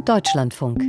Deutschlandfunk.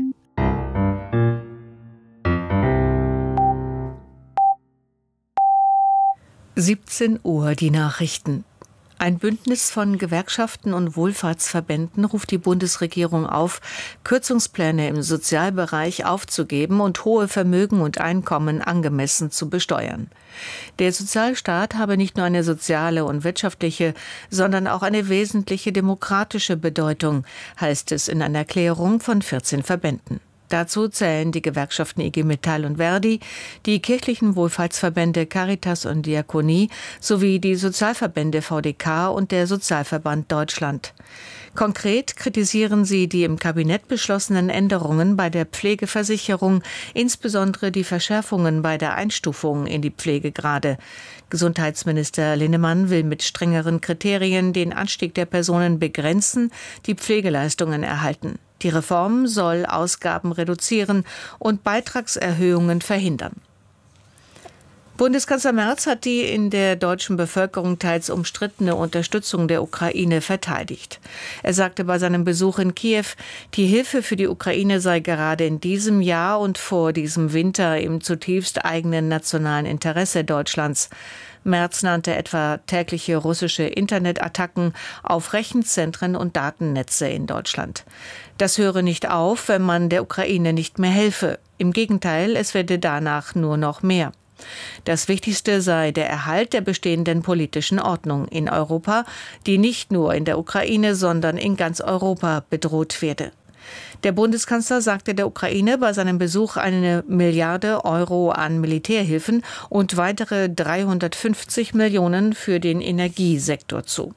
(17 Uhr) die Nachrichten. Ein Bündnis von Gewerkschaften und Wohlfahrtsverbänden ruft die Bundesregierung auf, Kürzungspläne im Sozialbereich aufzugeben und hohe Vermögen und Einkommen angemessen zu besteuern. Der Sozialstaat habe nicht nur eine soziale und wirtschaftliche, sondern auch eine wesentliche demokratische Bedeutung, heißt es in einer Erklärung von 14 Verbänden. Dazu zählen die Gewerkschaften IG Metall und Verdi, die kirchlichen Wohlfahrtsverbände Caritas und Diakonie sowie die Sozialverbände VDK und der Sozialverband Deutschland. Konkret kritisieren sie die im Kabinett beschlossenen Änderungen bei der Pflegeversicherung, insbesondere die Verschärfungen bei der Einstufung in die Pflegegrade. Gesundheitsminister Linnemann will mit strengeren Kriterien den Anstieg der Personen begrenzen, die Pflegeleistungen erhalten. Die Reform soll Ausgaben reduzieren und Beitragserhöhungen verhindern. Bundeskanzler Merz hat die in der deutschen Bevölkerung teils umstrittene Unterstützung der Ukraine verteidigt. Er sagte bei seinem Besuch in Kiew, die Hilfe für die Ukraine sei gerade in diesem Jahr und vor diesem Winter im zutiefst eigenen nationalen Interesse Deutschlands. Merz nannte etwa tägliche russische Internetattacken auf Rechenzentren und Datennetze in Deutschland. Das höre nicht auf, wenn man der Ukraine nicht mehr helfe. Im Gegenteil, es werde danach nur noch mehr. Das Wichtigste sei der Erhalt der bestehenden politischen Ordnung in Europa, die nicht nur in der Ukraine, sondern in ganz Europa bedroht werde. Der Bundeskanzler sagte der Ukraine bei seinem Besuch 1 Milliarde Euro an Militärhilfen und weitere 350 Millionen für den Energiesektor zu.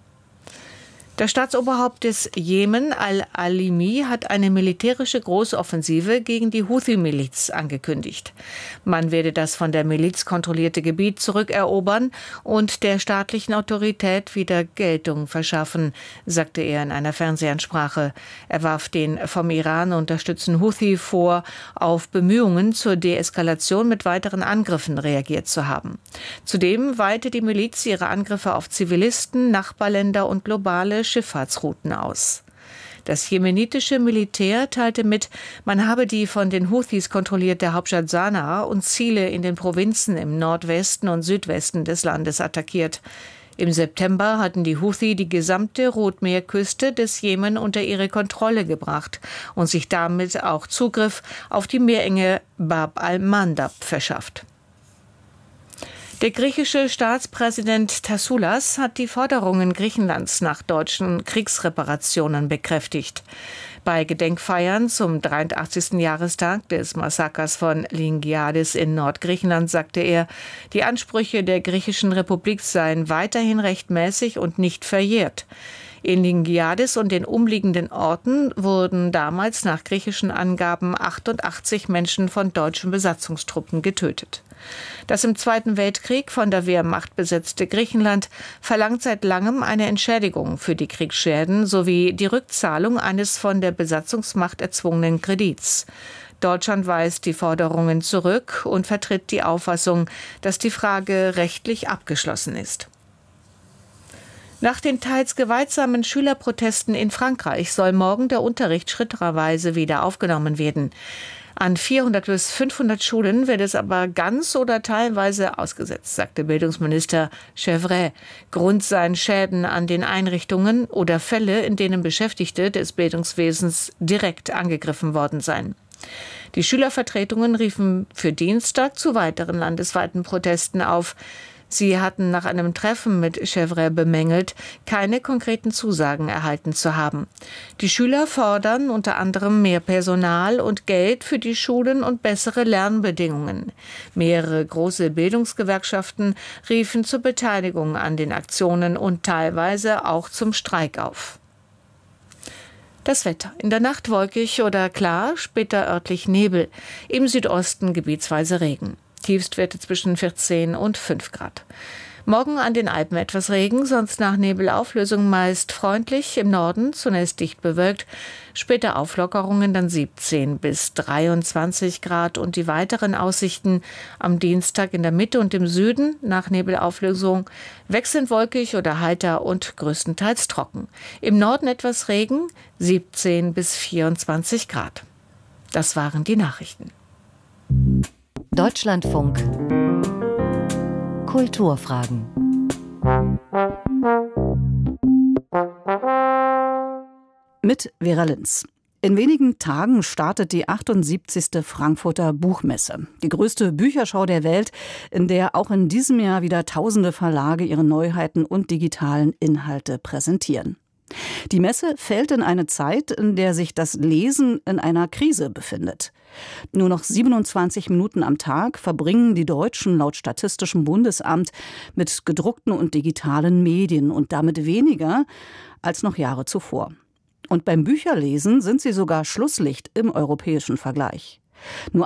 Das Staatsoberhaupt des Jemen, Al-Alimi, hat eine militärische Großoffensive gegen die Houthi-Miliz angekündigt. Man werde das von der Miliz kontrollierte Gebiet zurückerobern und der staatlichen Autorität wieder Geltung verschaffen, sagte er in einer Fernsehansprache. Er warf den vom Iran unterstützten Houthi vor, auf Bemühungen zur Deeskalation mit weiteren Angriffen reagiert zu haben. Zudem weite die Miliz ihre Angriffe auf Zivilisten, Nachbarländer und globale Schifffahrtsrouten aus. Das jemenitische Militär teilte mit, man habe die von den Houthis kontrollierte Hauptstadt Sanaa und Ziele in den Provinzen im Nordwesten und Südwesten des Landes attackiert. Im September hatten die Houthi die gesamte Rotmeerküste des Jemen unter ihre Kontrolle gebracht und sich damit auch Zugriff auf die Meerenge Bab al-Mandab verschafft. Der griechische Staatspräsident Tassoulas hat die Forderungen Griechenlands nach deutschen Kriegsreparationen bekräftigt. Bei Gedenkfeiern zum 83. Jahrestag des Massakers von Lingiadis in Nordgriechenland sagte er, die Ansprüche der griechischen Republik seien weiterhin rechtmäßig und nicht verjährt. In Lingiadis und den umliegenden Orten wurden damals nach griechischen Angaben 88 Menschen von deutschen Besatzungstruppen getötet. Das im Zweiten Weltkrieg von der Wehrmacht besetzte Griechenland verlangt seit langem eine Entschädigung für die Kriegsschäden sowie die Rückzahlung eines von der Besatzungsmacht erzwungenen Kredits. Deutschland weist die Forderungen zurück und vertritt die Auffassung, dass die Frage rechtlich abgeschlossen ist. Nach den teils gewaltsamen Schülerprotesten in Frankreich soll morgen der Unterricht schrittweise wieder aufgenommen werden. An 400 bis 500 Schulen wird es aber ganz oder teilweise ausgesetzt, sagte Bildungsminister Chevret. Grund seien Schäden an den Einrichtungen oder Fälle, in denen Beschäftigte des Bildungswesens direkt angegriffen worden seien. Die Schülervertretungen riefen für Dienstag zu weiteren landesweiten Protesten auf. Sie hatten nach einem Treffen mit Chevret bemängelt, keine konkreten Zusagen erhalten zu haben. Die Schüler fordern unter anderem mehr Personal und Geld für die Schulen und bessere Lernbedingungen. Mehrere große Bildungsgewerkschaften riefen zur Beteiligung an den Aktionen und teilweise auch zum Streik auf. Das Wetter. In der Nacht wolkig oder klar, später örtlich Nebel. Im Südosten gebietsweise Regen. Tiefstwerte zwischen 14 und 5 Grad. Morgen an den Alpen etwas Regen, sonst nach Nebelauflösung meist freundlich. Im Norden zunächst dicht bewölkt, später Auflockerungen, dann 17 bis 23 Grad. Und die weiteren Aussichten am Dienstag in der Mitte und im Süden nach Nebelauflösung wechselnd wolkig oder heiter und größtenteils trocken. Im Norden etwas Regen, 17 bis 24 Grad. Das waren die Nachrichten. Deutschlandfunk Kulturfragen. Mit Vera Linz. In wenigen Tagen startet die 78. Frankfurter Buchmesse. Die größte Bücherschau der Welt, in der auch in diesem Jahr wieder tausende Verlage ihre Neuheiten und digitalen Inhalte präsentieren. Die Messe fällt in eine Zeit, in der sich das Lesen in einer Krise befindet. Nur noch 27 Minuten am Tag verbringen die Deutschen laut Statistischem Bundesamt mit gedruckten und digitalen Medien und damit weniger als noch Jahre zuvor. Und beim Bücherlesen sind sie sogar Schlusslicht im europäischen Vergleich. Nur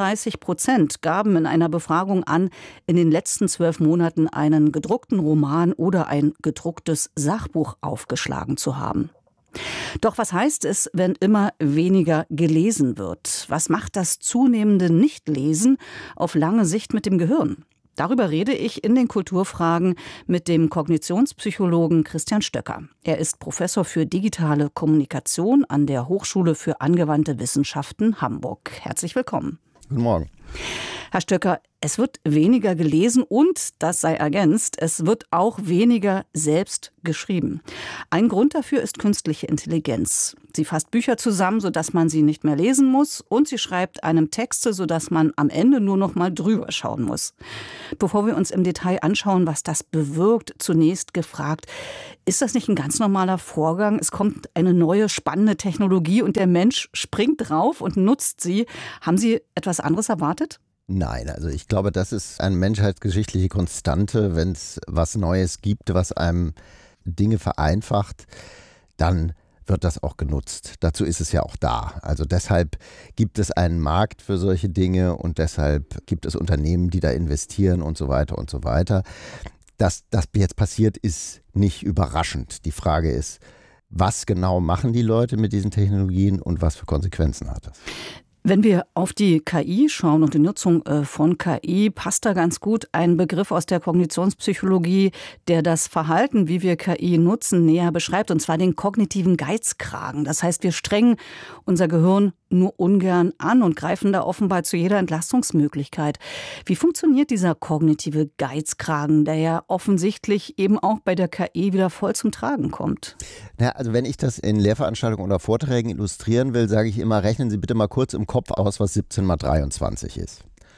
31% gaben in einer Befragung an, in den letzten 12 Monaten einen gedruckten Roman oder ein gedrucktes Sachbuch aufgeschlagen zu haben. Doch was heißt es, wenn immer weniger gelesen wird? Was macht das zunehmende Nichtlesen auf lange Sicht mit dem Gehirn? Darüber rede ich in den Kulturfragen mit dem Kognitionspsychologen Christian Stöcker. Er ist Professor für digitale Kommunikation an der Hochschule für angewandte Wissenschaften Hamburg. Herzlich willkommen. Guten Morgen. Herr Stöcker, es wird weniger gelesen und, das sei ergänzt, es wird auch weniger selbst geschrieben. Ein Grund dafür ist künstliche Intelligenz. Sie fasst Bücher zusammen, sodass man sie nicht mehr lesen muss, und sie schreibt einem Texte, sodass man am Ende nur noch mal drüber schauen muss. Bevor wir uns im Detail anschauen, was das bewirkt, zunächst gefragt, ist das nicht ein ganz normaler Vorgang? Es kommt eine neue, spannende Technologie und der Mensch springt drauf und nutzt sie. Haben Sie etwas anderes erwartet? Nein, also ich glaube, das ist eine menschheitsgeschichtliche Konstante. Wenn es was Neues gibt, was einem Dinge vereinfacht, dann wird das auch genutzt. Dazu ist es ja auch da. Also deshalb gibt es einen Markt für solche Dinge und deshalb gibt es Unternehmen, die da investieren und so weiter und so weiter. Dass das jetzt passiert, ist nicht überraschend. Die Frage ist, was genau machen die Leute mit diesen Technologien und was für Konsequenzen hat das? Wenn wir auf die KI schauen und die Nutzung von KI, passt da ganz gut ein Begriff aus der Kognitionspsychologie, der das Verhalten, wie wir KI nutzen, näher beschreibt, und zwar den kognitiven Geizkragen. Das heißt, wir strengen unser Gehirn nur ungern an und greifen da offenbar zu jeder Entlastungsmöglichkeit. Wie funktioniert dieser kognitive Geizkragen, der ja offensichtlich eben auch bei der KI wieder voll zum Tragen kommt? Ja, also wenn ich das in Lehrveranstaltungen oder Vorträgen illustrieren will, sage ich immer, rechnen Sie bitte mal kurz im Kopf aus, was 17 mal 23 ist.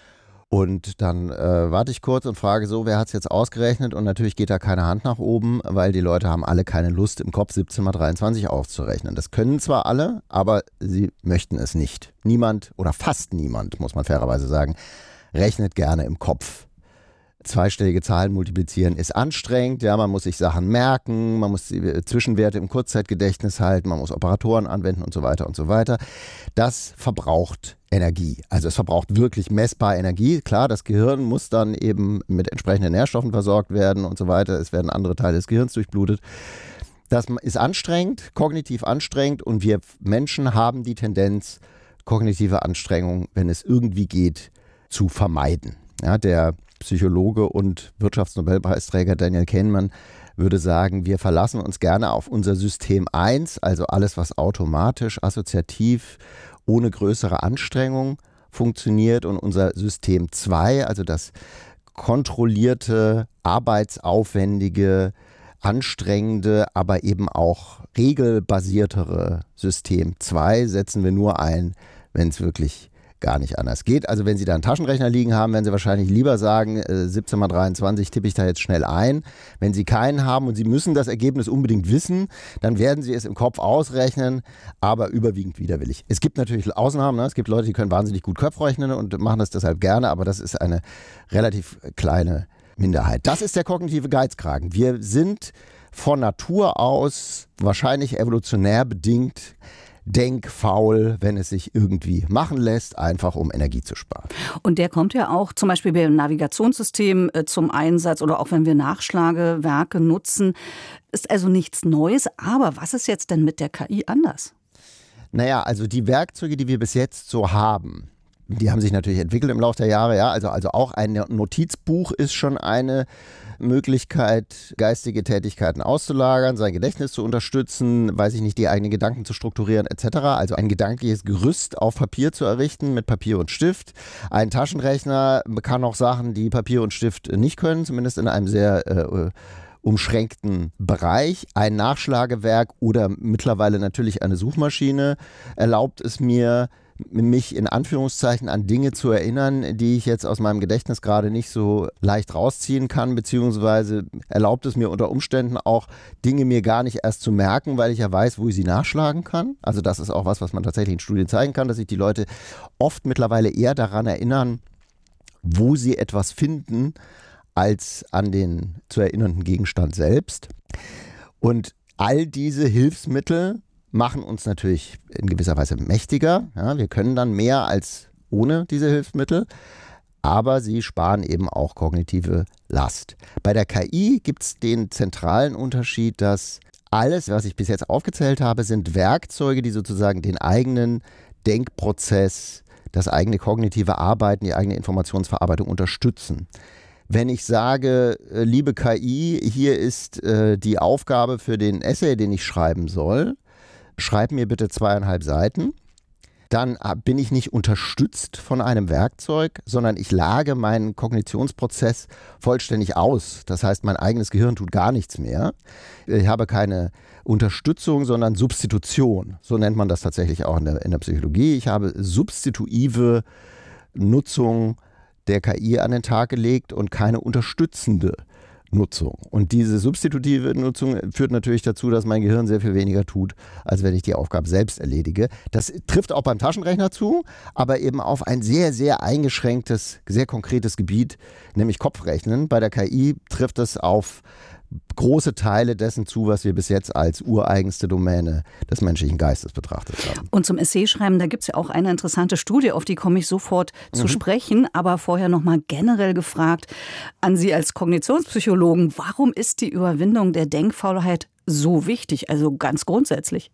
Und dann warte ich kurz und frage so, wer hat es jetzt ausgerechnet? Und natürlich geht da keine Hand nach oben, weil die Leute haben alle keine Lust, im Kopf 17 mal 23 auszurechnen. Das können zwar alle, aber sie möchten es nicht. Niemand oder fast niemand, muss man fairerweise sagen, rechnet gerne im Kopf. Zweistellige Zahlen multiplizieren ist anstrengend, ja, man muss sich Sachen merken, man muss die Zwischenwerte im Kurzzeitgedächtnis halten, man muss Operatoren anwenden und so weiter und so weiter. Das verbraucht Energie, also es verbraucht wirklich messbar Energie. Klar, das Gehirn muss dann eben mit entsprechenden Nährstoffen versorgt werden und so weiter, es werden andere Teile des Gehirns durchblutet. Das ist anstrengend, kognitiv anstrengend, und wir Menschen haben die Tendenz, kognitive Anstrengung, wenn es irgendwie geht, zu vermeiden. Ja, der Psychologe und Wirtschaftsnobelpreisträger Daniel Kahneman würde sagen, wir verlassen uns gerne auf unser System 1, also alles, was automatisch, assoziativ, ohne größere Anstrengung funktioniert, und unser System 2, also das kontrollierte, arbeitsaufwendige, anstrengende, aber eben auch regelbasiertere System 2 setzen wir nur ein, wenn es wirklich gar nicht anders geht. Also wenn Sie da einen Taschenrechner liegen haben, werden Sie wahrscheinlich lieber sagen, 17 mal 23 tippe ich da jetzt schnell ein. Wenn Sie keinen haben und Sie müssen das Ergebnis unbedingt wissen, dann werden Sie es im Kopf ausrechnen, aber überwiegend widerwillig. Es gibt natürlich Ausnahmen, ne? Es gibt Leute, die können wahnsinnig gut Kopfrechnen und machen das deshalb gerne, aber das ist eine relativ kleine Minderheit. Das ist der kognitive Geizkragen. Wir sind von Natur aus, wahrscheinlich evolutionär bedingt, denkfaul, wenn es sich irgendwie machen lässt, einfach um Energie zu sparen. Und der kommt ja auch zum Beispiel beim Navigationssystem zum Einsatz oder auch wenn wir Nachschlagewerke nutzen. Ist also nichts Neues. Aber was ist jetzt denn mit der KI anders? Naja, also die Werkzeuge, die wir bis jetzt so haben, die haben sich natürlich entwickelt im Laufe der Jahre. Ja, also auch ein Notizbuch ist schon eine Möglichkeit, geistige Tätigkeiten auszulagern, sein Gedächtnis zu unterstützen, weiß ich nicht, die eigenen Gedanken zu strukturieren etc. Also ein gedankliches Gerüst auf Papier zu errichten mit Papier und Stift. Ein Taschenrechner kann auch Sachen, die Papier und Stift nicht können, zumindest in einem sehr umschränkten Bereich. Ein Nachschlagewerk oder mittlerweile natürlich eine Suchmaschine erlaubt es mir, mich in Anführungszeichen an Dinge zu erinnern, die ich jetzt aus meinem Gedächtnis gerade nicht so leicht rausziehen kann, beziehungsweise erlaubt es mir unter Umständen auch, Dinge mir gar nicht erst zu merken, weil ich ja weiß, wo ich sie nachschlagen kann. Also das ist auch was man tatsächlich in Studien zeigen kann, dass sich die Leute oft mittlerweile eher daran erinnern, wo sie etwas finden, als an den zu erinnernden Gegenstand selbst. Und all diese Hilfsmittel machen uns natürlich in gewisser Weise mächtiger. Ja, wir können dann mehr als ohne diese Hilfsmittel, aber sie sparen eben auch kognitive Last. Bei der KI gibt es den zentralen Unterschied, dass alles, was ich bis jetzt aufgezählt habe, sind Werkzeuge, die sozusagen den eigenen Denkprozess, das eigene kognitive Arbeiten, die eigene Informationsverarbeitung unterstützen. Wenn ich sage, liebe KI, hier ist die Aufgabe für den Essay, den ich schreiben soll, schreib mir bitte 2,5 Seiten, dann bin ich nicht unterstützt von einem Werkzeug, sondern ich lage meinen Kognitionsprozess vollständig aus. Das heißt, mein eigenes Gehirn tut gar nichts mehr. Ich habe keine Unterstützung, sondern Substitution. So nennt man das tatsächlich auch in der Psychologie. Ich habe substitutive Nutzung der KI an den Tag gelegt und keine unterstützende Nutzung. Und diese substitutive Nutzung führt natürlich dazu, dass mein Gehirn sehr viel weniger tut, als wenn ich die Aufgabe selbst erledige. Das trifft auch beim Taschenrechner zu, aber eben auf ein sehr, sehr eingeschränktes, sehr konkretes Gebiet, nämlich Kopfrechnen. Bei der KI trifft es auf große Teile dessen zu, was wir bis jetzt als ureigenste Domäne des menschlichen Geistes betrachtet haben. Und zum Essayschreiben, da gibt es ja auch eine interessante Studie, auf die komme ich sofort zu sprechen, aber vorher nochmal generell gefragt an Sie als Kognitionspsychologen, warum ist die Überwindung der Denkfaulheit so wichtig, also ganz grundsätzlich?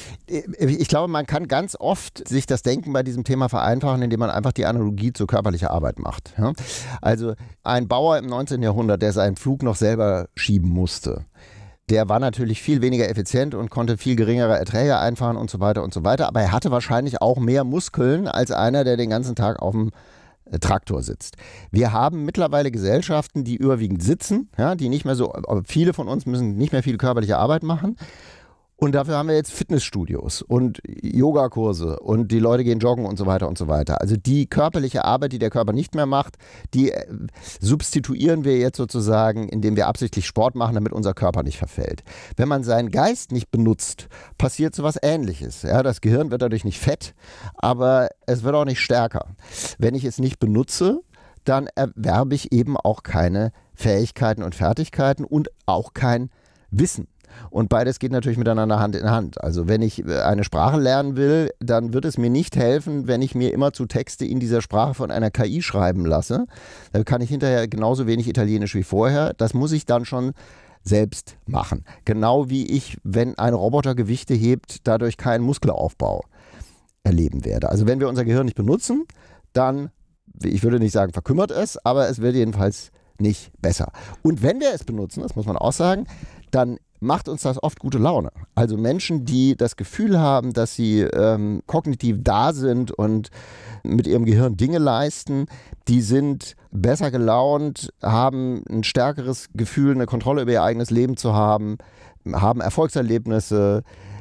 Ich glaube, man kann ganz oft sich das Denken bei diesem Thema vereinfachen, indem man einfach die Analogie zur körperlichen Arbeit macht. Ja? Also ein Bauer im 19. Jahrhundert, der seinen Pflug noch selber schieben musste, der war natürlich viel weniger effizient und konnte viel geringere Erträge einfahren und so weiter und so weiter. Aber er hatte wahrscheinlich auch mehr Muskeln als einer, der den ganzen Tag auf dem Traktor sitzt. Wir haben mittlerweile Gesellschaften, die überwiegend sitzen, ja, die nicht mehr so, viele von uns müssen nicht mehr viel körperliche Arbeit machen. Und dafür haben wir jetzt Fitnessstudios und Yogakurse und die Leute gehen joggen und so weiter und so weiter. Also die körperliche Arbeit, die der Körper nicht mehr macht, die substituieren wir jetzt sozusagen, indem wir absichtlich Sport machen, damit unser Körper nicht verfällt. Wenn man seinen Geist nicht benutzt, passiert so was Ähnliches. Ja, das Gehirn wird dadurch nicht fett, aber es wird auch nicht stärker. Wenn ich es nicht benutze, dann erwerbe ich eben auch keine Fähigkeiten und Fertigkeiten und auch kein Wissen. Und beides geht natürlich miteinander Hand in Hand. Also wenn ich eine Sprache lernen will, dann wird es mir nicht helfen, wenn ich mir immerzu Texte in dieser Sprache von einer KI schreiben lasse. Dann kann ich hinterher genauso wenig Italienisch wie vorher. Das muss ich dann schon selbst machen. Genau wie ich, wenn ein Roboter Gewichte hebt, dadurch keinen Muskelaufbau erleben werde. Also wenn wir unser Gehirn nicht benutzen, dann, ich würde nicht sagen verkümmert es, aber es wird jedenfalls nicht besser. Und wenn wir es benutzen, das muss man auch sagen, dann macht uns das oft gute Laune. Also Menschen, die das Gefühl haben, dass sie kognitiv da sind und mit ihrem Gehirn Dinge leisten, die sind besser gelaunt, haben ein stärkeres Gefühl, eine Kontrolle über ihr eigenes Leben zu haben, haben Erfolgserlebnisse.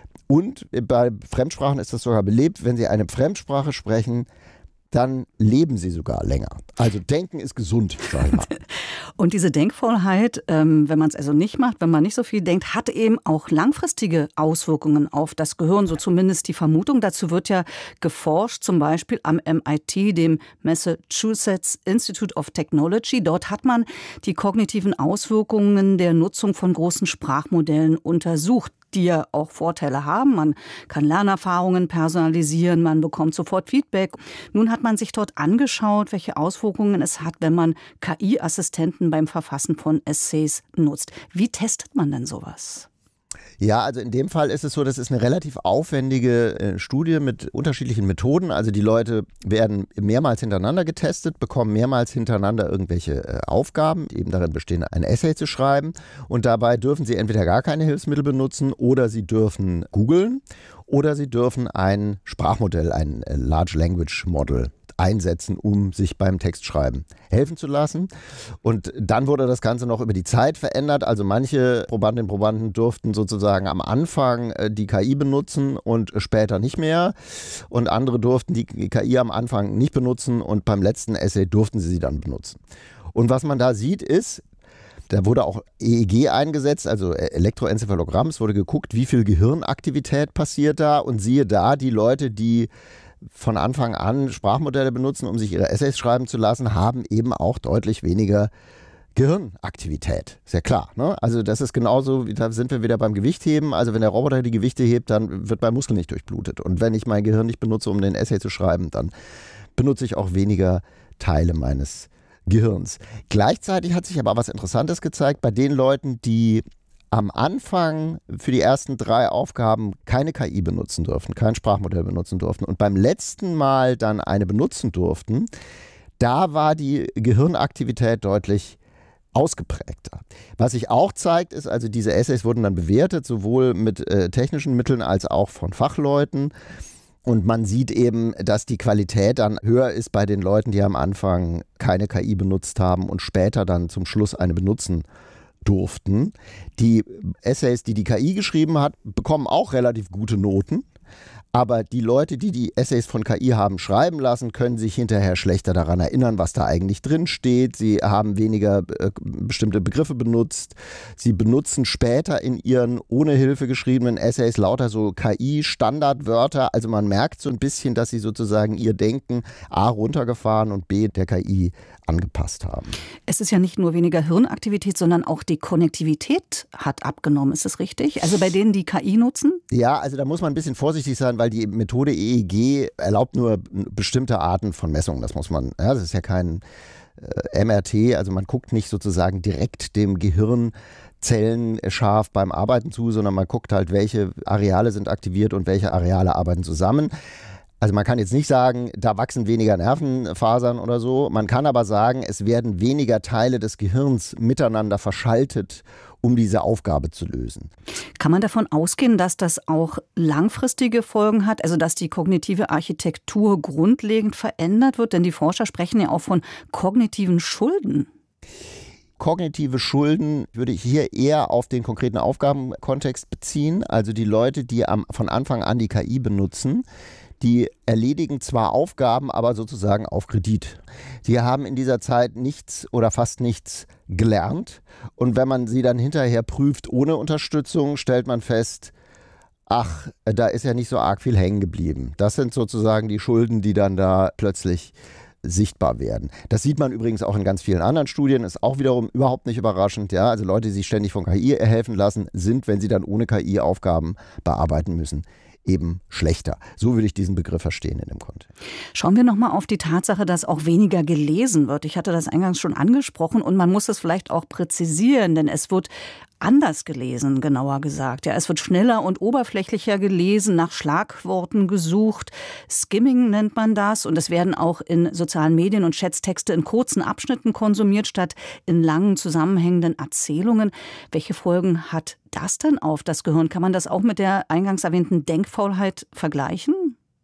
Und bei Fremdsprachen ist das sogar belebt, wenn sie eine Fremdsprache sprechen, dann leben sie sogar länger. Also Denken ist gesund, sag ich mal. Und diese Denkfaulheit, wenn man es also nicht macht, wenn man nicht so viel denkt, hat eben auch langfristige Auswirkungen auf das Gehirn, so zumindest die Vermutung. Dazu wird ja geforscht, zum Beispiel am MIT, dem Massachusetts Institute of Technology. Dort hat man die kognitiven Auswirkungen der Nutzung von großen Sprachmodellen untersucht. die ja auch Vorteile haben. Man kann Lernerfahrungen personalisieren, man bekommt sofort Feedback. Nun hat man sich dort angeschaut, welche Auswirkungen es hat, wenn man KI-Assistenten beim Verfassen von Essays nutzt. Wie testet man denn sowas? Ja, also in dem Fall ist es so, das ist eine relativ aufwendige Studie mit unterschiedlichen Methoden. Also die Leute werden mehrmals hintereinander getestet, bekommen mehrmals hintereinander irgendwelche Aufgaben, die eben darin bestehen, ein Essay zu schreiben. Und dabei dürfen sie entweder gar keine Hilfsmittel benutzen oder sie dürfen googeln oder sie dürfen ein Sprachmodell, ein Large Language Model einsetzen, um sich beim Textschreiben helfen zu lassen. Und dann wurde das Ganze noch über die Zeit verändert. Also manche Probandinnen und Probanden durften sozusagen am Anfang die KI benutzen und später nicht mehr. Und andere durften die KI am Anfang nicht benutzen und beim letzten Essay durften sie dann benutzen. Und was man da sieht ist, da wurde auch EEG eingesetzt, also Elektroenzephalogramm. Es wurde geguckt, wie viel Gehirnaktivität passiert da. Und siehe da, die Leute, die von Anfang an Sprachmodelle benutzen, um sich ihre Essays schreiben zu lassen, haben eben auch deutlich weniger Gehirnaktivität. Ist ja klar, ne? Also das ist genauso, da sind wir wieder beim Gewichtheben. Also wenn der Roboter die Gewichte hebt, dann wird mein Muskel nicht durchblutet. Und wenn ich mein Gehirn nicht benutze, um den Essay zu schreiben, dann benutze ich auch weniger Teile meines Gehirns. Gleichzeitig hat sich aber was Interessantes gezeigt bei den Leuten, die am Anfang für die ersten 3 Aufgaben keine KI benutzen durften, kein Sprachmodell benutzen durften und beim letzten Mal dann eine benutzen durften, da war die Gehirnaktivität deutlich ausgeprägter. Was sich auch zeigt, ist, also diese Essays wurden dann bewertet, sowohl mit technischen Mitteln als auch von Fachleuten. Und man sieht eben, dass die Qualität dann höher ist bei den Leuten, die am Anfang keine KI benutzt haben und später dann zum Schluss eine benutzen durften. Die Essays, die KI geschrieben hat, bekommen auch relativ gute Noten. Aber die Leute, die die Essays von KI haben schreiben lassen, können sich hinterher schlechter daran erinnern, was da eigentlich drin steht. Sie haben weniger bestimmte Begriffe benutzt. Sie benutzen später in ihren ohne Hilfe geschriebenen Essays lauter so KI-Standardwörter. Also man merkt so ein bisschen, dass sie sozusagen ihr Denken A runtergefahren und B der KI angepasst haben. Es ist ja nicht nur weniger Hirnaktivität, sondern auch die Konnektivität hat abgenommen. Ist das richtig? Also bei denen, die KI nutzen? Ja, also da muss man ein bisschen vorsichtig sein, weil die Methode EEG erlaubt nur bestimmte Arten von Messungen. Das muss man, ja, das ist ja kein MRT, also man guckt nicht sozusagen direkt dem Gehirn zellenscharf beim Arbeiten zu, sondern man guckt halt, welche Areale sind aktiviert und welche Areale arbeiten zusammen. Also man kann jetzt nicht sagen, da wachsen weniger Nervenfasern oder so. Man kann aber sagen, es werden weniger Teile des Gehirns miteinander verschaltet, um diese Aufgabe zu lösen. Kann man davon ausgehen, dass das auch langfristige Folgen hat, also dass die kognitive Architektur grundlegend verändert wird? Denn die Forscher sprechen ja auch von kognitiven Schulden. Kognitive Schulden würde ich hier eher auf den konkreten Aufgabenkontext beziehen. Also die Leute, die von Anfang an die KI benutzen, die erledigen zwar Aufgaben, aber sozusagen auf Kredit. Die haben in dieser Zeit nichts oder fast nichts gelernt. Und wenn man sie dann hinterher prüft ohne Unterstützung, stellt man fest, ach, da ist ja nicht so arg viel hängen geblieben. Das sind sozusagen die Schulden, die dann da plötzlich sichtbar werden. Das sieht man übrigens auch in ganz vielen anderen Studien, ist auch wiederum überhaupt nicht überraschend. Ja? Also Leute, die sich ständig von KI helfen lassen, sind, wenn sie dann ohne KI Aufgaben bearbeiten müssen, eben schlechter. So würde ich diesen Begriff verstehen in dem Kontext. Schauen wir nochmal auf die Tatsache, dass auch weniger gelesen wird. Ich hatte das eingangs schon angesprochen und man muss es vielleicht auch präzisieren, denn es wird anders gelesen, genauer gesagt. Ja, es wird schneller und oberflächlicher gelesen, nach Schlagworten gesucht. Skimming nennt man das. Und es werden auch in sozialen Medien und Chats Texte in kurzen Abschnitten konsumiert, statt in langen, zusammenhängenden Erzählungen. Welche Folgen hat das denn auf das Gehirn? Kann man das auch mit der eingangs erwähnten Denkfaulheit vergleichen?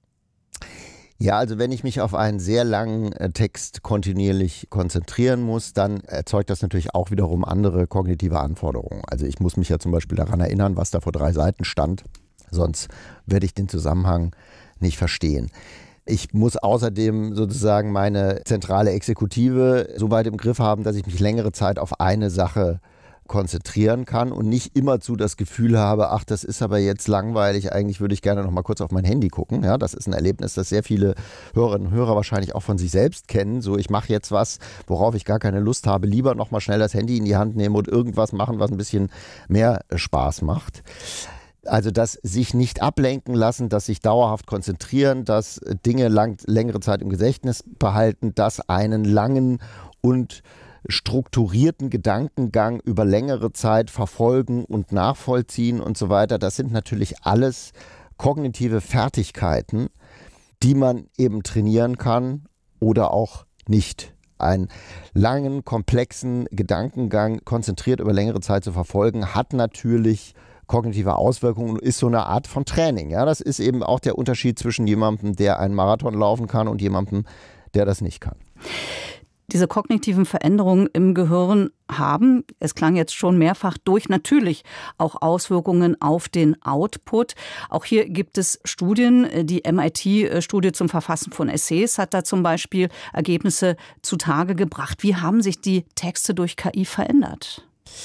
Ja, also wenn ich mich auf einen sehr langen Text kontinuierlich konzentrieren muss, dann erzeugt das natürlich auch wiederum andere kognitive Anforderungen. Also ich muss mich ja zum Beispiel daran erinnern, was da vor 3 Seiten stand, sonst werde ich den Zusammenhang nicht verstehen. Ich muss außerdem sozusagen meine zentrale Exekutive so weit im Griff haben, dass ich mich längere Zeit auf eine Sache konzentrieren kann und nicht immerzu das Gefühl habe, ach, das ist aber jetzt langweilig, eigentlich würde ich gerne noch mal kurz auf mein Handy gucken. Ja, das ist ein Erlebnis, das sehr viele Hörerinnen und Hörer wahrscheinlich auch von sich selbst kennen. So, ich mache jetzt was, worauf ich gar keine Lust habe, lieber noch mal schnell das Handy in die Hand nehmen und irgendwas machen, was ein bisschen mehr Spaß macht. Also das sich nicht ablenken lassen, das sich dauerhaft konzentrieren, das Dinge längere Zeit im Gedächtnis behalten, das einen langen und strukturierten Gedankengang über längere Zeit verfolgen und nachvollziehen und so weiter. Das sind natürlich alles kognitive Fertigkeiten, die man eben trainieren kann oder auch nicht. Einen langen, komplexen Gedankengang konzentriert über längere Zeit zu verfolgen, hat natürlich kognitive Auswirkungen und ist so eine Art von Training. Ja, das ist eben auch der Unterschied zwischen jemandem, der einen Marathon laufen kann und jemandem, der das nicht kann. Diese kognitiven Veränderungen im Gehirn haben, es klang jetzt schon mehrfach durch, natürlich auch Auswirkungen auf den Output. Auch hier gibt es Studien. Die MIT-Studie zum Verfassen von Essays hat da zum Beispiel Ergebnisse zutage gebracht. Wie haben sich die Texte durch KI verändert?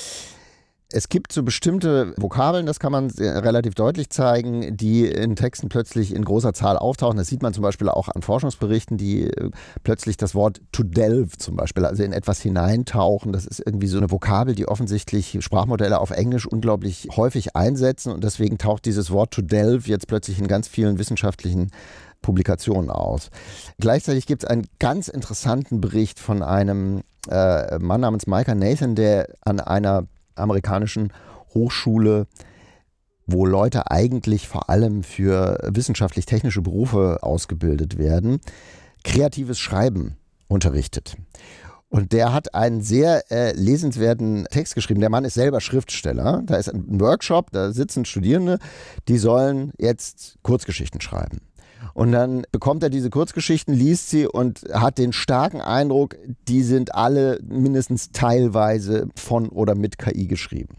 Es gibt so bestimmte Vokabeln, das kann man relativ deutlich zeigen, die in Texten plötzlich in großer Zahl auftauchen. Das sieht man zum Beispiel auch an Forschungsberichten, die plötzlich das Wort to delve zum Beispiel, also in etwas hineintauchen. Das ist irgendwie so eine Vokabel, die offensichtlich Sprachmodelle auf Englisch unglaublich häufig einsetzen. Und deswegen taucht dieses Wort to delve jetzt plötzlich in ganz vielen wissenschaftlichen Publikationen aus. Gleichzeitig gibt es einen ganz interessanten Bericht von einem Mann namens Micah Nathan, der an einer amerikanischen Hochschule, wo Leute eigentlich vor allem für wissenschaftlich-technische Berufe ausgebildet werden, kreatives Schreiben unterrichtet. Und der hat einen sehr lesenswerten Text geschrieben. Der Mann ist selber Schriftsteller. Da ist ein Workshop, da sitzen Studierende, die sollen jetzt Kurzgeschichten schreiben. Und dann bekommt er diese Kurzgeschichten, liest sie und hat den starken Eindruck, die sind alle mindestens teilweise von oder mit KI geschrieben.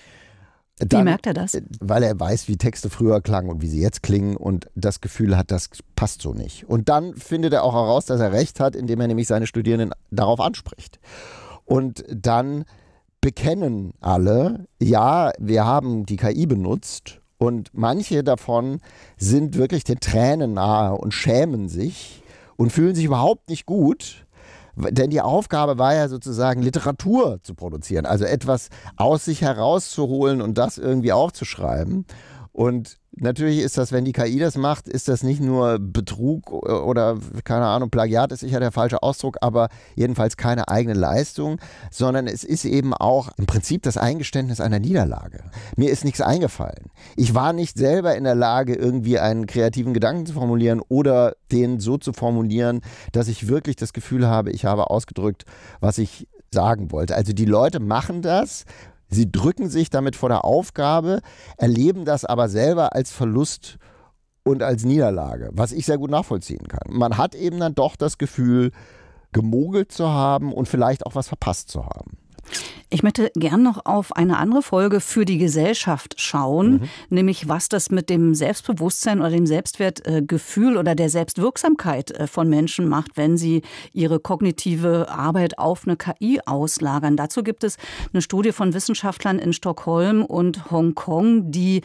Wie merkt er das? Weil er weiß, wie Texte früher klangen und wie sie jetzt klingen und das Gefühl hat, das passt so nicht. Und dann findet er auch heraus, dass er recht hat, indem er nämlich seine Studierenden darauf anspricht. Und dann bekennen alle, ja, wir haben die KI benutzt. Und manche davon sind wirklich den Tränen nahe und schämen sich und fühlen sich überhaupt nicht gut, denn die Aufgabe war ja sozusagen Literatur zu produzieren, also etwas aus sich herauszuholen und das irgendwie aufzuschreiben. Und natürlich ist das, wenn die KI das macht, ist das nicht nur Betrug oder, keine Ahnung, Plagiat ist sicher der falsche Ausdruck, aber jedenfalls keine eigene Leistung, sondern es ist eben auch im Prinzip das Eingeständnis einer Niederlage. Mir ist nichts eingefallen. Ich war nicht selber in der Lage, irgendwie einen kreativen Gedanken zu formulieren oder den so zu formulieren, dass ich wirklich das Gefühl habe, ich habe ausgedrückt, was ich sagen wollte. Also die Leute machen das. Sie drücken sich damit vor der Aufgabe, erleben das aber selber als Verlust und als Niederlage, was ich sehr gut nachvollziehen kann. Man hat eben dann doch das Gefühl, gemogelt zu haben und vielleicht auch was verpasst zu haben. Ich möchte gern noch auf eine andere Folge für die Gesellschaft schauen, nämlich was das mit dem Selbstbewusstsein oder dem Selbstwertgefühl oder der Selbstwirksamkeit von Menschen macht, wenn sie ihre kognitive Arbeit auf eine KI auslagern. Dazu gibt es eine Studie von Wissenschaftlern in Stockholm und Hongkong, die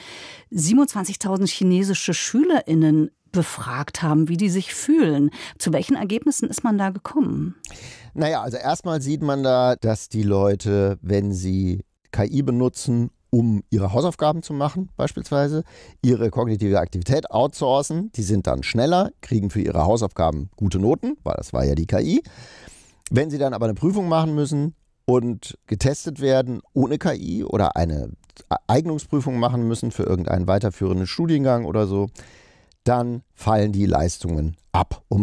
27.000 chinesische SchülerInnen befragt haben, wie die sich fühlen. Zu welchen Ergebnissen ist man da gekommen? Naja, also erstmal sieht man da, dass die Leute, wenn sie KI benutzen, um ihre Hausaufgaben zu machen, beispielsweise, ihre kognitive Aktivität outsourcen, die sind dann schneller, kriegen für ihre Hausaufgaben gute Noten, weil das war ja die KI. Wenn sie dann aber eine Prüfung machen müssen und getestet werden ohne KI oder eine Eignungsprüfung machen müssen für irgendeinen weiterführenden Studiengang oder so, dann fallen die Leistungen ab um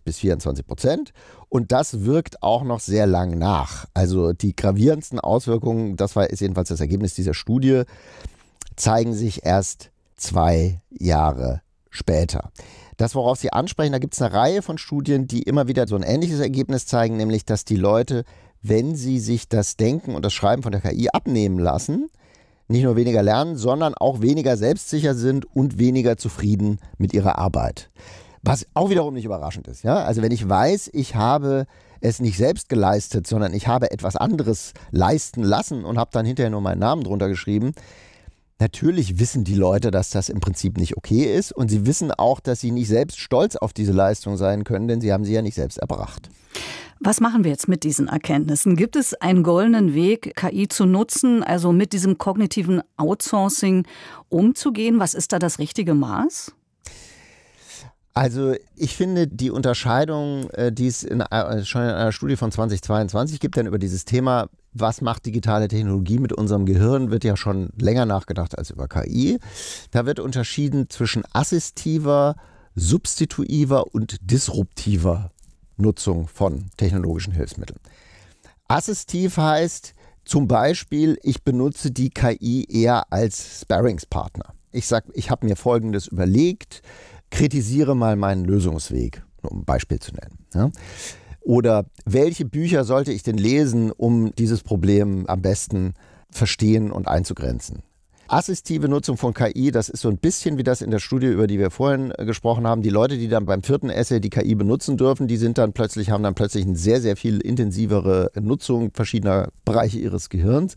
20-24%. Und das wirkt auch noch sehr lang nach. Also die gravierendsten Auswirkungen, ist jedenfalls das Ergebnis dieser Studie, zeigen sich erst 2 Jahre später. Das, worauf Sie ansprechen, da gibt es eine Reihe von Studien, die immer wieder so ein ähnliches Ergebnis zeigen, nämlich dass die Leute, wenn sie sich das Denken und das Schreiben von der KI abnehmen lassen, nicht nur weniger lernen, sondern auch weniger selbstsicher sind und weniger zufrieden mit ihrer Arbeit. Was auch wiederum nicht überraschend ist. Ja? Also wenn ich weiß, ich habe es nicht selbst geleistet, sondern ich habe etwas anderes leisten lassen und habe dann hinterher nur meinen Namen drunter geschrieben, Natürlich wissen die Leute, dass das im Prinzip nicht okay ist und sie wissen auch, dass sie nicht selbst stolz auf diese Leistung sein können, denn sie haben sie ja nicht selbst erbracht. Was machen wir jetzt mit diesen Erkenntnissen? Gibt es einen goldenen Weg, KI zu nutzen, also mit diesem kognitiven Outsourcing umzugehen? Was ist da das richtige Maß? Also ich finde die Unterscheidung, die es schon in einer Studie von 2022 gibt, denn über dieses Thema, was macht digitale Technologie mit unserem Gehirn, wird ja schon länger nachgedacht als über KI. Da wird unterschieden zwischen assistiver, substituiver und disruptiver Nutzung von technologischen Hilfsmitteln. Assistiv heißt zum Beispiel, ich benutze die KI eher als Sparringspartner. Ich sage, ich habe mir Folgendes überlegt, kritisiere mal meinen Lösungsweg, um ein Beispiel zu nennen. Ja? Oder welche Bücher sollte ich denn lesen, um dieses Problem am besten verstehen und einzugrenzen? Assistive Nutzung von KI, das ist so ein bisschen wie das in der Studie, über die wir vorhin gesprochen haben. Die Leute, die dann beim 4. Essay die KI benutzen dürfen, haben dann plötzlich eine sehr, sehr viel intensivere Nutzung verschiedener Bereiche ihres Gehirns.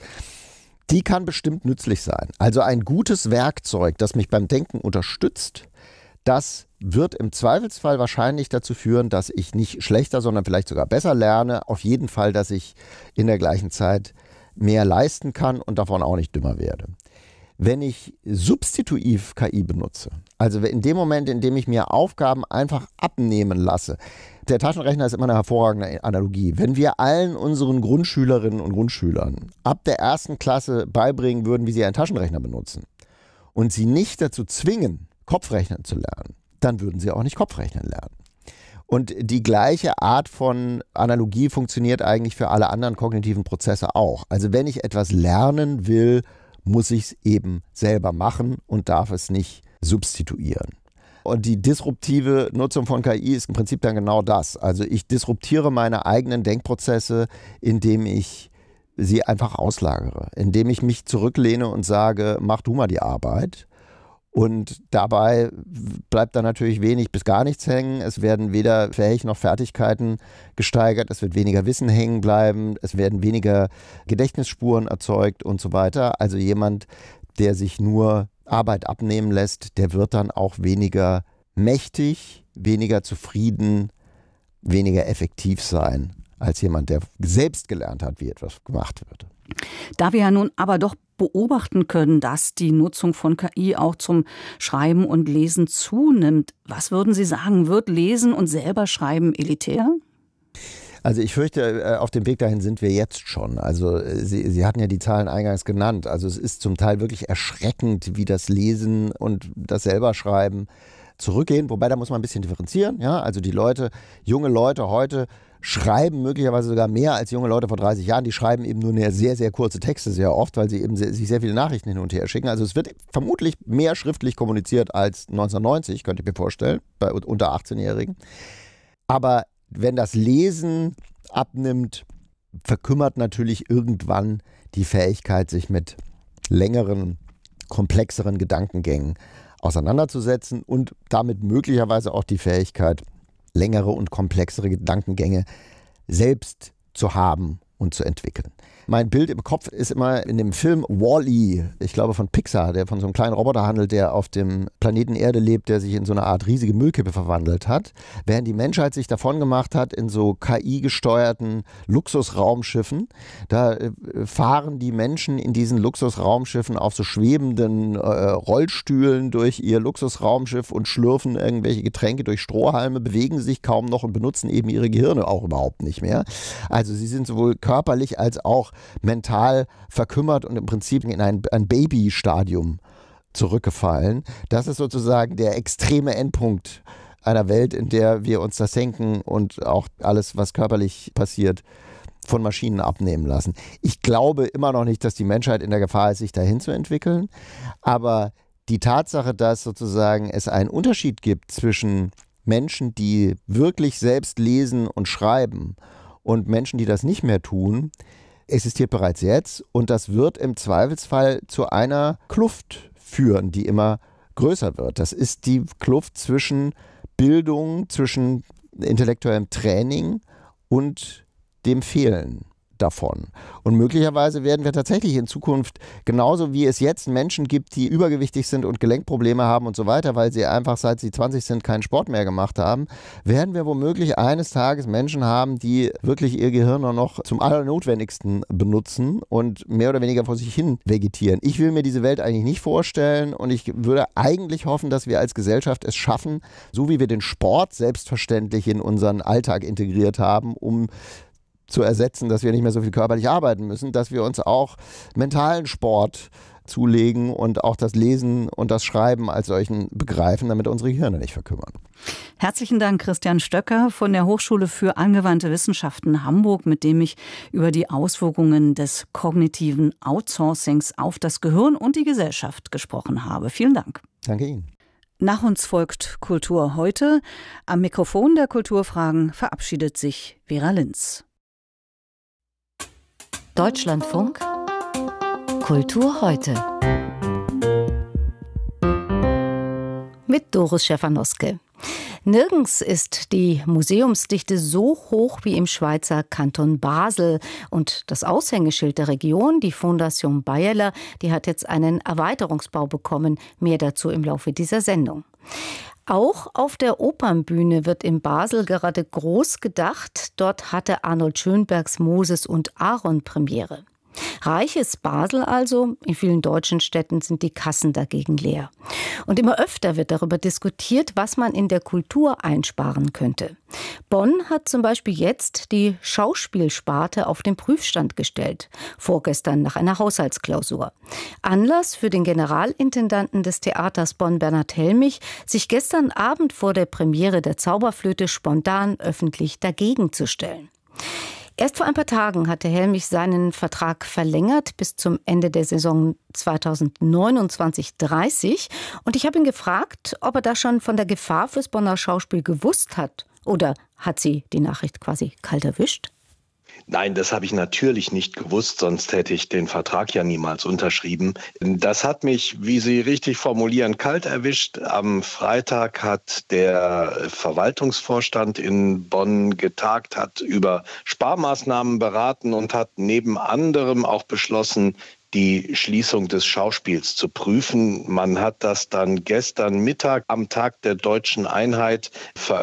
Die kann bestimmt nützlich sein. Also ein gutes Werkzeug, das mich beim Denken unterstützt, das wird im Zweifelsfall wahrscheinlich dazu führen, dass ich nicht schlechter, sondern vielleicht sogar besser lerne. Auf jeden Fall, dass ich in der gleichen Zeit mehr leisten kann und davon auch nicht dümmer werde. Wenn ich substitutiv KI benutze, also in dem Moment, in dem ich mir Aufgaben einfach abnehmen lasse, der Taschenrechner ist immer eine hervorragende Analogie. Wenn wir allen unseren Grundschülerinnen und Grundschülern ab der 1. Klasse beibringen würden, wie sie einen Taschenrechner benutzen und sie nicht dazu zwingen, Kopfrechnen zu lernen, dann würden sie auch nicht Kopfrechnen lernen. Und die gleiche Art von Analogie funktioniert eigentlich für alle anderen kognitiven Prozesse auch. Also wenn ich etwas lernen will, muss ich es eben selber machen und darf es nicht substituieren. Und die disruptive Nutzung von KI ist im Prinzip dann genau das. Also ich disruptiere meine eigenen Denkprozesse, indem ich sie einfach auslagere, indem ich mich zurücklehne und sage, mach du mal die Arbeit. Und dabei bleibt dann natürlich wenig bis gar nichts hängen. Es werden weder Fähigkeiten noch Fertigkeiten gesteigert. Es wird weniger Wissen hängen bleiben. Es werden weniger Gedächtnisspuren erzeugt und so weiter. Also jemand, der sich nur Arbeit abnehmen lässt, der wird dann auch weniger mächtig, weniger zufrieden, weniger effektiv sein als jemand, der selbst gelernt hat, wie etwas gemacht wird. Da wir ja nun aber doch beobachten können, dass die Nutzung von KI auch zum Schreiben und Lesen zunimmt. Was würden Sie sagen, wird Lesen und selber Schreiben elitär? Also ich fürchte, auf dem Weg dahin sind wir jetzt schon. Also Sie hatten ja die Zahlen eingangs genannt. Also es ist zum Teil wirklich erschreckend, wie das Lesen und das selber Schreiben zurückgehen. Wobei, da muss man ein bisschen differenzieren. Ja? Also die Leute, junge Leute heute schreiben möglicherweise sogar mehr als junge Leute vor 30 Jahren. Die schreiben eben nur eine sehr, sehr kurze Texte sehr oft, weil sie eben sich sehr viele Nachrichten hin und her schicken. Also es wird vermutlich mehr schriftlich kommuniziert als 1990, könnte ich mir vorstellen, bei unter 18-Jährigen. Aber wenn das Lesen abnimmt, verkümmert natürlich irgendwann die Fähigkeit, sich mit längeren, komplexeren Gedankengängen auseinanderzusetzen und damit möglicherweise auch die Fähigkeit, längere und komplexere Gedankengänge selbst zu haben und zu entwickeln. Mein Bild im Kopf ist immer in dem Film Wall-E, ich glaube von Pixar, der von so einem kleinen Roboter handelt, der auf dem Planeten Erde lebt, der sich in so eine Art riesige Müllkippe verwandelt hat. Während die Menschheit sich davon gemacht hat in so KI-gesteuerten Luxusraumschiffen, da fahren die Menschen in diesen Luxusraumschiffen auf so schwebenden Rollstühlen durch ihr Luxusraumschiff und schlürfen irgendwelche Getränke durch Strohhalme, bewegen sich kaum noch und benutzen eben ihre Gehirne auch überhaupt nicht mehr. Also sie sind sowohl körperlich als auch mental verkümmert und im Prinzip in ein Baby-Stadium zurückgefallen. Das ist sozusagen der extreme Endpunkt einer Welt, in der wir uns das Denken und auch alles, was körperlich passiert, von Maschinen abnehmen lassen. Ich glaube immer noch nicht, dass die Menschheit in der Gefahr ist, sich dahin zu entwickeln. Aber die Tatsache, dass sozusagen es einen Unterschied gibt zwischen Menschen, die wirklich selbst lesen und schreiben und Menschen, die das nicht mehr tun, existiert bereits jetzt und das wird im Zweifelsfall zu einer Kluft führen, die immer größer wird. Das ist die Kluft zwischen Bildung, zwischen intellektuellem Training und dem Fehlen davon. Und möglicherweise werden wir tatsächlich in Zukunft, genauso wie es jetzt Menschen gibt, die übergewichtig sind und Gelenkprobleme haben und so weiter, weil sie einfach seit sie 20 sind keinen Sport mehr gemacht haben, werden wir womöglich eines Tages Menschen haben, die wirklich ihr Gehirn nur noch zum Allernotwendigsten benutzen und mehr oder weniger vor sich hin vegetieren. Ich will mir diese Welt eigentlich nicht vorstellen und ich würde eigentlich hoffen, dass wir als Gesellschaft es schaffen, so wie wir den Sport selbstverständlich in unseren Alltag integriert haben, um zu ersetzen, dass wir nicht mehr so viel körperlich arbeiten müssen, dass wir uns auch mentalen Sport zulegen und auch das Lesen und das Schreiben als solchen begreifen, damit unsere Gehirne nicht verkümmern. Herzlichen Dank, Christian Stöcker von der Hochschule für angewandte Wissenschaften Hamburg, mit dem ich über die Auswirkungen des kognitiven Outsourcings auf das Gehirn und die Gesellschaft gesprochen habe. Vielen Dank. Danke Ihnen. Nach uns folgt Kultur heute. Am Mikrofon der Kulturfragen verabschiedet sich Vera Linz. Deutschlandfunk Kultur heute mit Doris Schäfernoske. Nirgends ist die Museumsdichte so hoch wie im Schweizer Kanton Basel. Und das Aushängeschild der Region, die Fondation Bayerler, die hat jetzt einen Erweiterungsbau bekommen. Mehr dazu im Laufe dieser Sendung. Auch auf der Opernbühne wird in Basel gerade groß gedacht. Dort hatte Arnold Schönbergs Moses und Aaron Premiere. Reiches Basel also, in vielen deutschen Städten sind die Kassen dagegen leer. Und immer öfter wird darüber diskutiert, was man in der Kultur einsparen könnte. Bonn hat zum Beispiel jetzt die Schauspielsparte auf den Prüfstand gestellt, vorgestern nach einer Haushaltsklausur. Anlass für den Generalintendanten des Theaters Bonn, Bernhard Helmich, sich gestern Abend vor der Premiere der Zauberflöte spontan öffentlich dagegen zu stellen. Erst vor ein paar Tagen hatte Helmich seinen Vertrag verlängert bis zum Ende der Saison 2029/30. Und ich habe ihn gefragt, ob er da schon von der Gefahr fürs Bonner Schauspiel gewusst hat. Oder hat sie die Nachricht quasi kalt erwischt? Nein, das habe ich natürlich nicht gewusst, sonst hätte ich den Vertrag ja niemals unterschrieben. Das hat mich, wie Sie richtig formulieren, kalt erwischt. Am Freitag hat der Verwaltungsvorstand in Bonn getagt, hat über Sparmaßnahmen beraten und hat neben anderem auch beschlossen, die Schließung des Schauspiels zu prüfen. Man hat das dann gestern Mittag am Tag der Deutschen Einheit veröffentlicht.